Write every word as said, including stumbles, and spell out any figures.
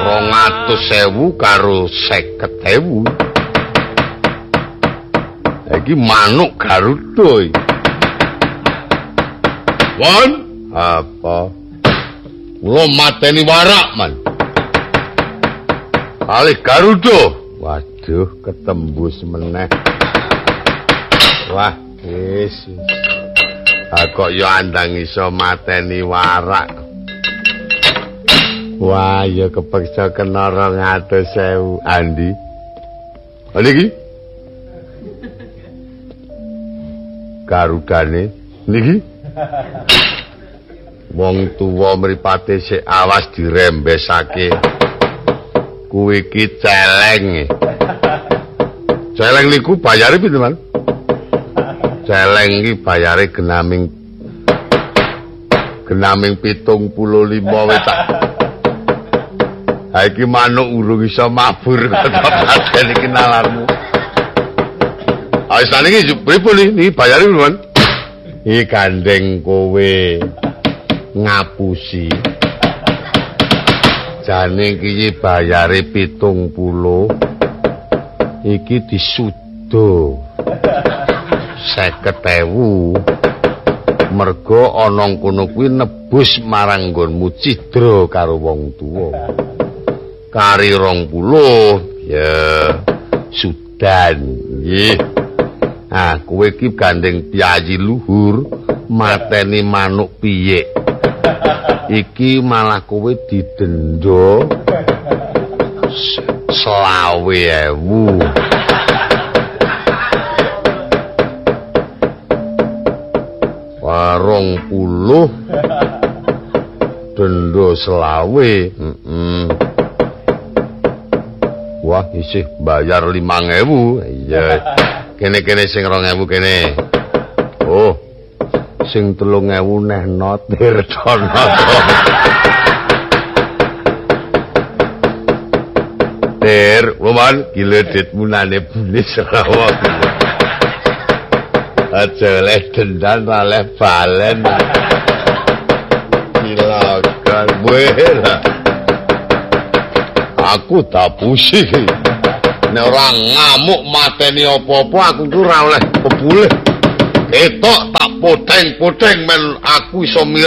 rong atus ewu karo seket ewu. Iki manuk Garuda. Wan, apa? Kula mateni warak, Man. Kali Garuda. Waduh, ketembus meneh. Wah, wis. Ah kok ya andang iso mateni warak. Wah, ya kepeksa kena rong atus ewu. Andi. Andi iki? Garudane niki. Wong tuwa mripate sik awas dirembesake. Kuwi iki celeng. Celeng niku bayare pinten, Man? Celeng iki bayare genaming genaming pitung puluh lima wetak. Ha iki manuk urung iso mabur kok paten iki nalarmu. Ah sane iki pripun iki bayare piro, Man? Iki gandeng kowe ngapusi. Jane iki bayare pitung puluh. Iki disudo seket ewu merga ana kono kuwi nebus marang nggonmu cidra karo wong tuwa. Kari rong puluh ya sudan nggih. Ah kowe iki gandeng piyayi luhur mateni manuk piye. Iki malah kowe didenda selawe ewu. Warong puluh denda selawe. Heeh. Wah, isih bayar limang ewu. Iya. Kene-kene sing rong ewu kene. Oh. Sing telung ewu neh notir dono. Ter, woman, giledit munane bulis rawa. Aja leh dendan leh balen. Silakan buela. Aku tak pusing. Nek ora ngamuk mateni apa-apa aku ku ora oleh bebuleh. Etok tak poteng-poteng men aku iso mirah